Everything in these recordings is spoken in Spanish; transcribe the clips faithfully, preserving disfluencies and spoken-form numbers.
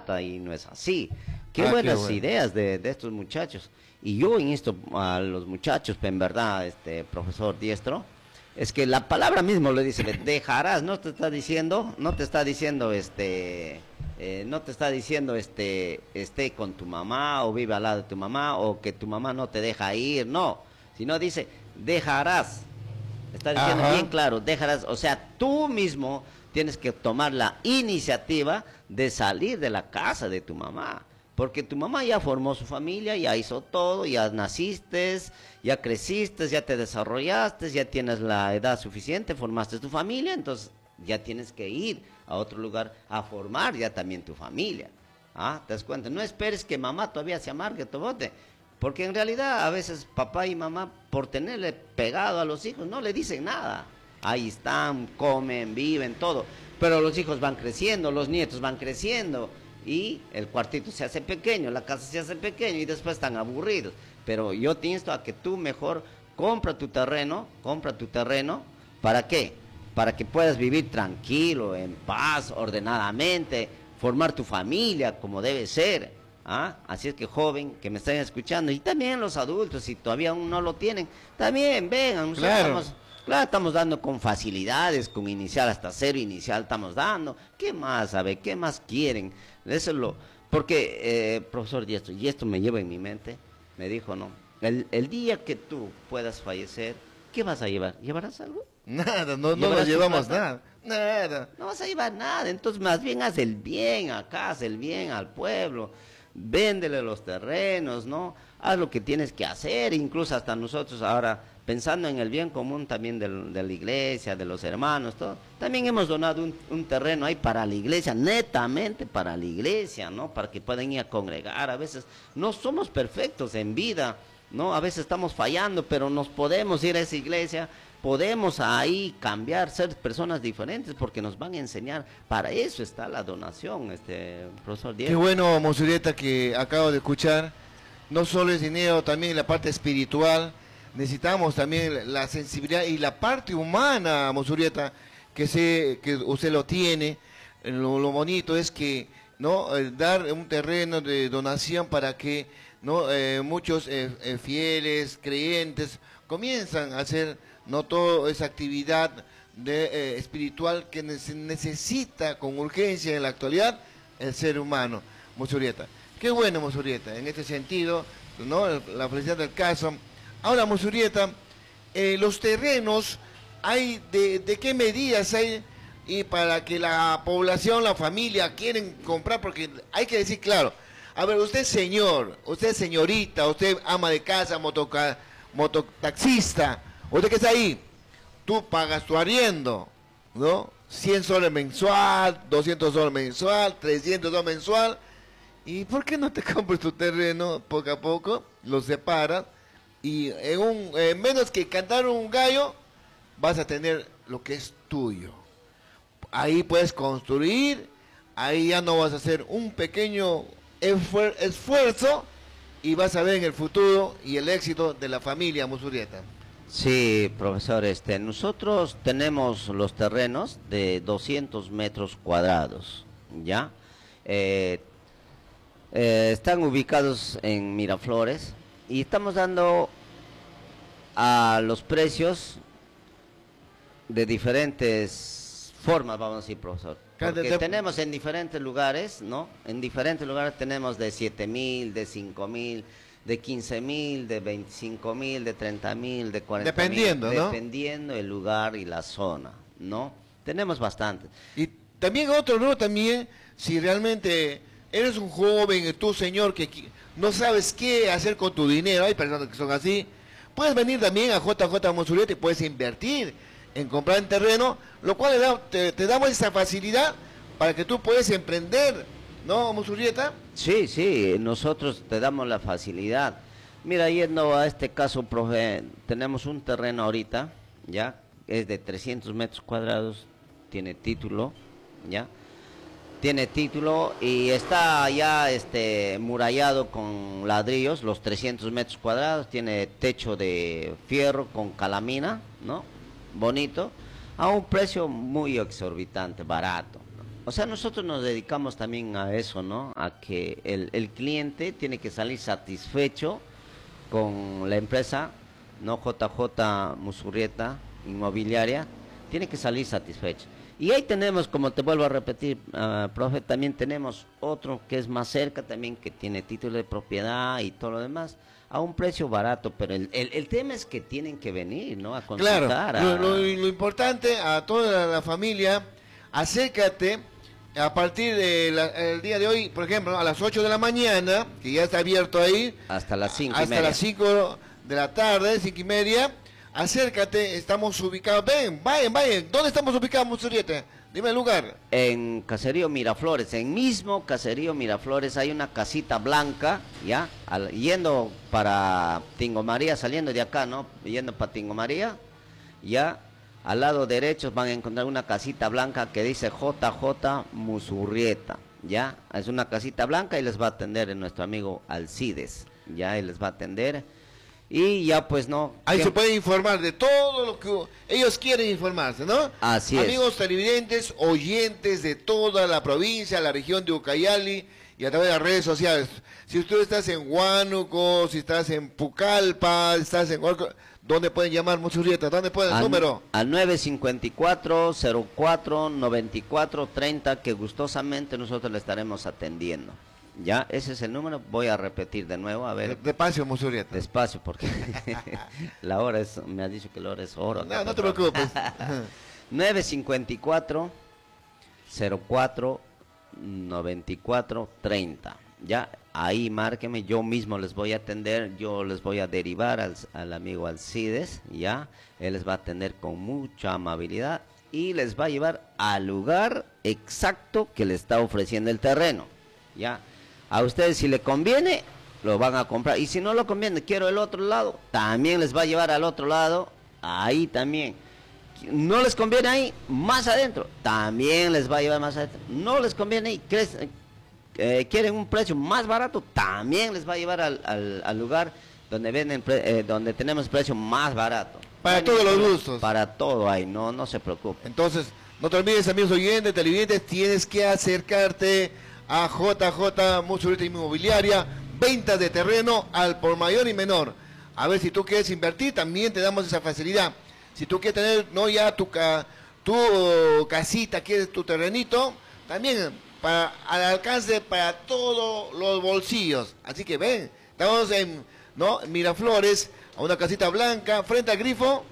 plata y no es así. Qué Ah, qué buenas bueno. ideas de, de estos muchachos. Y yo insto a los muchachos, en verdad, este profesor Diestro, es que la palabra mismo le dice, le dejarás, no te está diciendo, no te está diciendo, este, eh, no te está diciendo, este, esté con tu mamá o vive al lado de tu mamá o que tu mamá no te deja ir, no, sino dice, dejarás, está diciendo Ajá. bien claro, dejarás, o sea, tú mismo tienes que tomar la iniciativa de salir de la casa de tu mamá. Porque tu mamá ya formó su familia, ya hizo todo, ya naciste, ya creciste, ya te desarrollaste, ya tienes la edad suficiente, formaste tu familia, entonces ya tienes que ir a otro lugar a formar ya también tu familia. ¿Ah? ¿Te das cuenta? No esperes que mamá todavía se amargue tu bote. Porque en realidad a veces papá y mamá, por tenerle pegado a los hijos, no le dicen nada. Ahí están, comen, viven, todo. Pero los hijos van creciendo, los nietos van creciendo. Y el cuartito se hace pequeño, la casa se hace pequeño y después están aburridos. Pero yo te insto a que tú mejor compra tu terreno, compra tu terreno, ¿para qué? Para que puedas vivir tranquilo, en paz, ordenadamente, formar tu familia como debe ser. ¿Ah? Así es que joven, que me están escuchando, y también los adultos, si todavía aún no lo tienen, también vengan, nosotros Claro. estamos... Claro, estamos dando con facilidades, con inicial hasta cero inicial estamos dando. ¿Qué más, sabe? ¿Qué más quieren? Eso es lo... Porque, eh, profesor Diestro, y esto me lleva en mi mente, me dijo, no, el, el día que tú puedas fallecer, ¿qué vas a llevar? ¿Llevarás algo? Nada, no, no ¿Llevarás nos tu llevamos plata? nada. Nada. No vas a llevar nada, entonces más bien haz el bien acá, haz el bien al pueblo, véndele los terrenos, ¿no? Haz lo que tienes que hacer, incluso hasta nosotros ahora, pensando en el bien común también del- de la iglesia, de los hermanos, todo, también hemos donado un, un terreno ahí para la iglesia, netamente para la iglesia, ¿no? Para que puedan ir a congregar, a veces no somos perfectos en vida, ¿no? A veces estamos fallando, pero nos podemos ir a esa iglesia, podemos ahí cambiar, ser personas diferentes, porque nos van a enseñar. Para eso está la donación, este profesor Qué Diego. bueno, Monsurrieta, que acabo de escuchar. No solo es dinero, también la parte espiritual. Necesitamos también la sensibilidad y la parte humana, Monsurrieta, que sé que usted lo tiene. Lo, lo bonito es que no Eh, dar un terreno de donación para que no Eh, muchos eh, eh, fieles, creyentes, comienzan a hacer no toda esa actividad de, eh, espiritual que ne- se necesita con urgencia en la actualidad el ser humano, Monsurrieta. Qué bueno, Monsurrieta, en este sentido, ¿no? La felicidad del caso. Ahora, Monsurrieta, eh, los terrenos, hay de, de qué medidas hay y para que la población, la familia quieren comprar, porque hay que decir claro, a ver, usted señor, usted señorita, usted ama de casa, motoca, mototaxista, usted que está ahí, tú pagas tu arriendo, ¿no? cien soles mensual, doscientos soles mensual, trescientos soles mensual. ¿Y por qué no te compras tu terreno poco a poco? Lo separas y en un en menos que cantar un gallo vas a tener lo que es tuyo. Ahí puedes construir, ahí ya no vas a hacer un pequeño esfuer- esfuerzo y vas a ver en el futuro y el éxito de la familia Monsurrieta. Sí, profesor, este, nosotros tenemos los terrenos de doscientos metros cuadrados, ¿ya? Eh, eh, están ubicados en Miraflores y estamos dando a los precios de diferentes formas, vamos a decir, profesor. Cada- Porque de- tenemos en diferentes lugares, ¿no? En diferentes lugares tenemos de siete mil, de cinco mil, de quince mil, de veinticinco mil, de treinta mil, de cuarenta mil. Dependiendo, ¿no? Dependiendo el lugar y la zona, ¿no? Tenemos bastante. Y también otro, ¿no? También, si realmente eres un joven, tú señor, que qui- no sabes qué hacer con tu dinero, hay personas que son así, puedes venir también a J J Monsurrieta y puedes invertir en comprar en terreno, lo cual le da- te, te damos esa facilidad para que tú puedas emprender, ¿no, Monsurrieta? Sí, sí, nosotros te damos la facilidad. Mira, yendo a este caso, profe, tenemos un terreno ahorita, ¿ya? Es de trescientos metros cuadrados, tiene título, ¿ya? Tiene título y está ya este murallado con ladrillos, los trescientos metros cuadrados, tiene techo de fierro con calamina, ¿no? Bonito, a un precio muy exorbitante, barato. O sea, nosotros nos dedicamos también a eso, ¿no? A que el, el cliente tiene que salir satisfecho con la empresa, ¿no? J J Musurrieta Inmobiliaria, tiene que salir satisfecho. Y ahí tenemos, como te vuelvo a repetir, uh, profe, también tenemos otro que es más cerca también, que tiene título de propiedad y todo lo demás, a un precio barato, pero el, el, el tema es que tienen que venir, ¿no? A consultar. Claro, a... lo, lo, lo importante a toda la familia, acércate a partir del día de hoy, por ejemplo, a las ocho de la mañana, que ya está abierto ahí, hasta las cinco y hasta media. las cinco de la tarde, cinco y media, acércate, estamos ubicados, ven, vayan, vayan, ¿dónde estamos ubicados, Musurrieta? Dime el lugar. En Caserío Miraflores, en mismo Caserío Miraflores hay una casita blanca, ¿ya? Al, yendo para Tingo María, saliendo de acá, ¿no? Yendo para Tingo María, ya, al lado derecho van a encontrar una casita blanca que dice J J Musurrieta, ¿ya? Es una casita blanca y les va a atender nuestro amigo Alcides, ¿ya? Él les va a atender. Y ya pues no. Ahí ¿qué? se puede informar de todo lo que ellos quieren informarse, ¿no? Así es. es. Amigos televidentes, oyentes de toda la provincia, la región de Ucayali y a través de las redes sociales. Si tú estás en Huánuco, si estás en Pucallpa, estás en... ¿Dónde pueden llamar, Musurrieta? ¿Dónde pueden el al, número? Al nueve cinco cuatro, cero cuatro, noventa y cuatro, treinta, que gustosamente nosotros le estaremos atendiendo. Ya, ese es el número, voy a repetir de nuevo, a ver. Despacio, Musurrieta. Despacio, porque la hora es, me ha dicho que la hora es oro. No, no te preocupes. nueve cinco cuatro, cero cuatro, noventa y cuatro, treinta. Ya, ahí márqueme, yo mismo les voy a atender, yo les voy a derivar al, al amigo Alcides, ya. Él les va a atender con mucha amabilidad y les va a llevar al lugar exacto que le está ofreciendo el terreno, ya. A ustedes si le conviene, lo van a comprar. Y si no lo conviene, quiero el otro lado, también les va a llevar al otro lado, ahí también. No les conviene ahí, más adentro, también les va a llevar más adentro. No les conviene ahí, ¿crees? Eh, quieren un precio más barato, también les va a llevar al, al, al lugar donde venden, pre, eh, donde tenemos precio más barato. Para no todos los problema. gustos. Para todo ahí, no, no se preocupe. Entonces, no te olvides, amigos oyentes, televidentes, tienes que acercarte a J J Musurrieta Inmobiliaria, ventas de terreno al por mayor y menor. A ver, si tú quieres invertir, también te damos esa facilidad. Si tú quieres tener, no ya tu, ca, tu casita, quieres tu terrenito, también para, al alcance para todos los bolsillos. Así que ven, estamos en, ¿no? Miraflores, a una casita blanca, frente al grifo.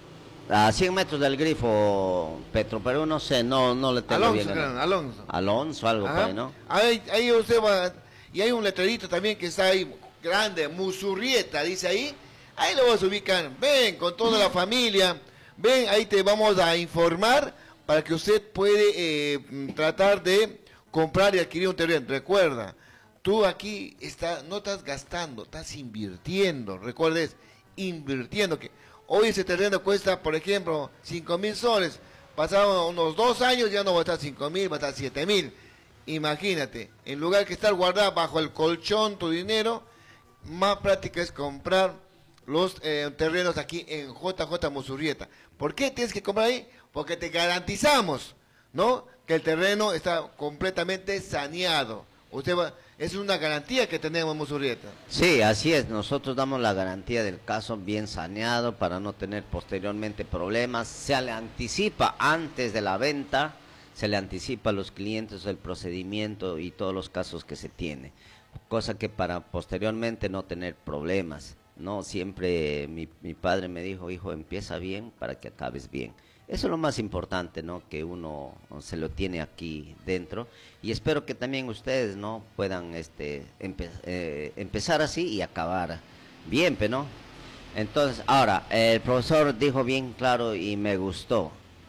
A cien metros del grifo Petroperú, no sé, no, no le tengo Alonso, bien. claro, Alonso. Alonso, algo por ahí, ¿no? Ahí, ahí usted va, y hay un letrerito también que está ahí, grande, Musurrieta, dice ahí. Ahí lo vas a ubicar, ven con toda la familia, ven, ahí te vamos a informar para que usted puede eh, tratar de comprar y adquirir un terreno. Recuerda, tú aquí está, no estás gastando, estás invirtiendo, recuerdes, invirtiendo, que hoy ese terreno cuesta, por ejemplo, cinco mil soles, pasados unos dos años ya no va a estar cinco mil, va a estar siete mil. Imagínate, en lugar que estar guardado bajo el colchón tu dinero, más práctica es comprar los eh, terrenos aquí en J J Musurrieta. ¿Por qué tienes que comprar ahí? Porque te garantizamos, ¿no?, que el terreno está completamente saneado. Usted va, es una garantía que tenemos, Musurrieta. Sí, así es, nosotros damos la garantía del caso bien saneado para no tener posteriormente problemas. Se le anticipa antes de la venta, se le anticipa a los clientes el procedimiento y todos los casos que se tiene, cosa que para posteriormente no tener problemas. No, siempre mi, mi padre me dijo, hijo, empieza bien para que acabes bien. Eso es lo más importante, ¿no?, que uno se lo tiene aquí dentro, y espero que también ustedes, ¿no?, puedan este empe eh, empezar así y acabar bien, ¿no? Entonces, ahora, el profesor dijo bien claro y me gustó.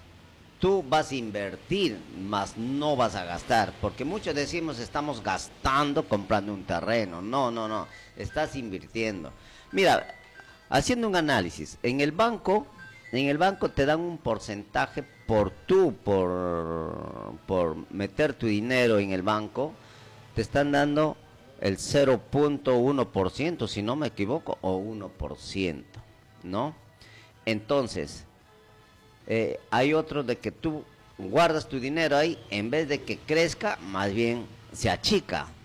Tú vas a invertir, mas no vas a gastar, porque muchos decimos estamos gastando comprando un terreno. No, no, no, estás invirtiendo. Mira, haciendo un análisis, en el banco, en el banco te dan un porcentaje por tú, por, por meter tu dinero en el banco, te están dando el cero punto uno por ciento, si no me equivoco, o uno por ciento, ¿no? Entonces, eh, hay otro de que tú guardas tu dinero ahí, en vez de que crezca, más bien se achica.